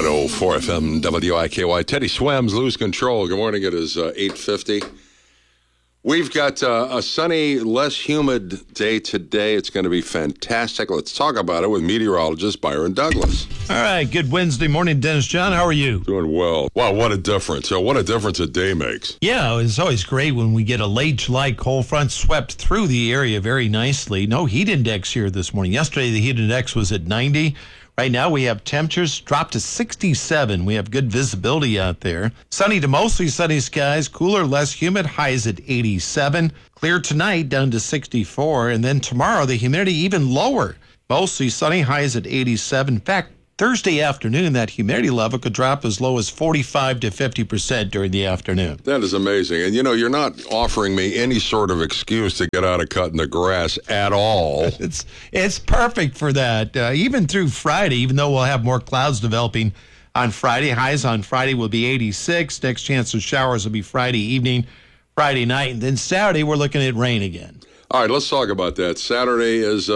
104 FM WIKY. Teddy Swims, Lose Control. Good morning. It is 8:50. We've got a sunny, less humid day today. It's going to be fantastic. Let's talk about it with meteorologist Byron Douglas. All right. Good Wednesday morning, Dennis John. How are you? Doing well. Wow, what a difference. What a difference a day makes. Yeah, it's always great when we get a late July cold front swept through the area very nicely. No heat index here this morning. Yesterday, the heat index was at 90. Right now, we have temperatures dropped to 67. We have good visibility out there. Sunny to mostly sunny skies, cooler, less humid, highs at 87. Clear tonight, down to 64. And then tomorrow, the humidity even lower. Mostly sunny, highs at 87. In fact, Thursday afternoon, that humidity level could drop as low as 45 to 50% during the afternoon. That is amazing. And, you're not offering me any sort of excuse to get out of cutting the grass at all. It's perfect for that. Even through Friday, even though we'll have more clouds developing on Friday. Highs on Friday will be 86. Next chance of showers will be Friday evening, Friday night. And then Saturday, we're looking at rain again. All right, let's talk about that. Saturday is,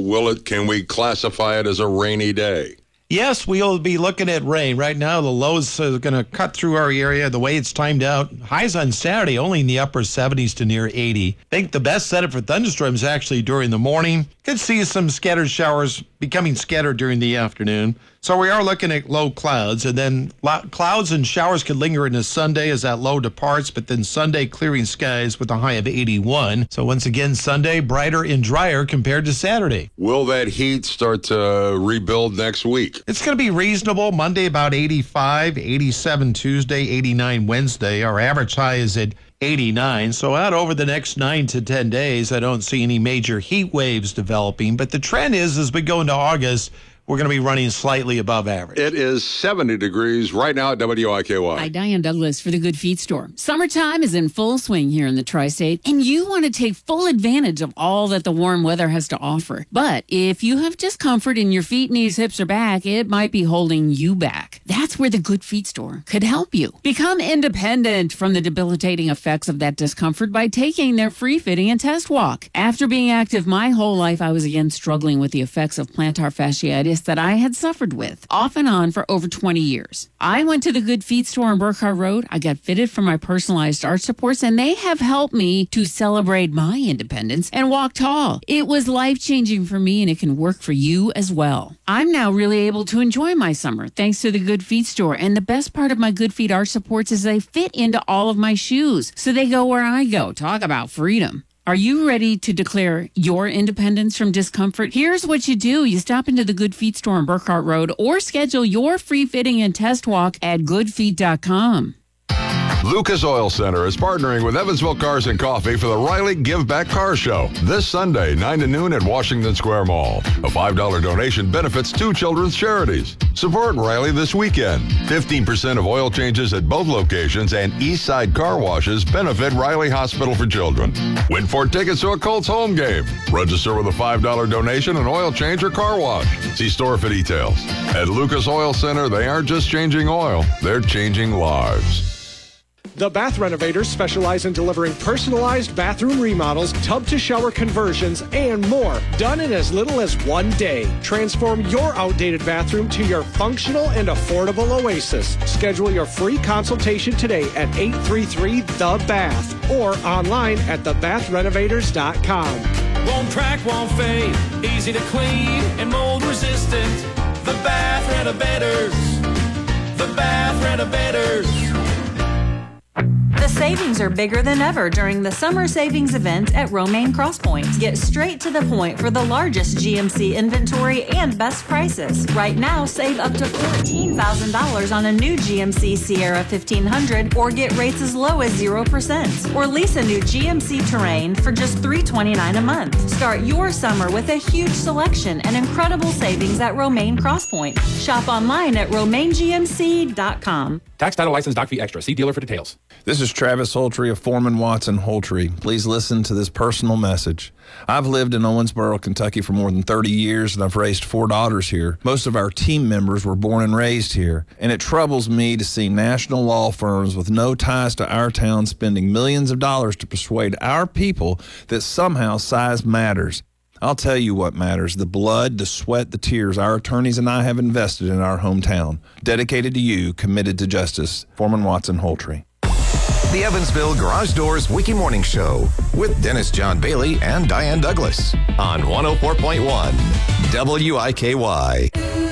can we classify it as a rainy day? Yes, we'll be looking at rain. Right now, the lows are going to cut through our area the way it's timed out. Highs on Saturday only in the upper 70s to near 80. I think the best setup for thunderstorms actually during the morning. Could see some scattered showers becoming scattered during the afternoon. So we are looking at low clouds, and then clouds and showers could linger into Sunday as that low departs, but then Sunday clearing skies with a high of 81. So once again, Sunday brighter and drier compared to Saturday. Will that heat start to rebuild next week? It's going to be reasonable. Monday about 85, 87 Tuesday, 89 Wednesday. Our average high is at 89. So out over the next 9 to 10 days, I don't see any major heat waves developing. But the trend is, as we go into August, we're going to be running slightly above average. It is 70 degrees right now at WIKY. Hi, Diane Douglas for the Good Feet Store. Summertime is in full swing here in the Tri-State, and you want to take full advantage of all that the warm weather has to offer. But if you have discomfort in your feet, knees, hips, or back, it might be holding you back. That's where the Good Feet Store could help you. Become independent from the debilitating effects of that discomfort by taking their free fitting and test walk. After being active my whole life, I was again struggling with the effects of plantar fasciitis that I had suffered with, off and on, for over 20 years. I went to the Good Feet Store on Burkhardt Road. I got fitted for my personalized arch supports, and they have helped me to celebrate my independence and walk tall. It was life-changing for me, and it can work for you as well. I'm now really able to enjoy my summer thanks to the Good Feet Store, and the best part of my Good Feet arch supports is they fit into all of my shoes, so they go where I go. Talk about freedom. Are you ready to declare your independence from discomfort? Here's what you do. You stop into the Good Feet Store on Burkhardt Road or schedule your free fitting and test walk at goodfeet.com. Lucas Oil Center is partnering with Evansville Cars and Coffee for the Riley Give Back Car Show this Sunday, 9 to noon at Washington Square Mall. A $5 donation benefits 2 children's charities. Support Riley this weekend. 15% of oil changes at both locations and Eastside Car Washes benefit Riley Hospital for Children. Win 4 tickets to a Colts home game. Register with a $5 donation, an oil change, or car wash. See store for details. At Lucas Oil Center, they aren't just changing oil, they're changing lives. The Bath Renovators specialize in delivering personalized bathroom remodels, tub-to-shower conversions, and more, done in as little as 1 day. Transform your outdated bathroom to your functional and affordable oasis. Schedule your free consultation today at 833-THE-BATH or online at thebathrenovators.com. Won't crack, won't fade, easy to clean and mold resistant. The Bath Renovators. The Bath Renovators. The savings are bigger than ever during the summer savings event at Romaine Crosspoint. Get straight to the point for the largest GMC inventory and best prices. Right now, save up to $14,000 on a new GMC Sierra 1500 or get rates as low as 0%. Or lease a new GMC Terrain for just $329 a month. Start your summer with a huge selection and incredible savings at Romaine Crosspoint. Shop online at RomaineGMC.com. Tax, title, license, doc fee extra. See dealer for details. This is Travis Holtry of Foreman Watson Holtry. Please listen to this personal message. I've lived in Owensboro, Kentucky for more than 30 years, and I've raised 4 daughters here. Most of our team members were born and raised here, and it troubles me to see national law firms with no ties to our town spending millions of dollars to persuade our people that somehow size matters. I'll tell you what matters: the blood, the sweat, the tears our attorneys and I have invested in our hometown. Dedicated to you, committed to justice. Foreman Watson Holtree. The Evansville Garage Doors Wiki Morning Show with Dennis John Bailey and Diane Douglas on 104.1 WIKY.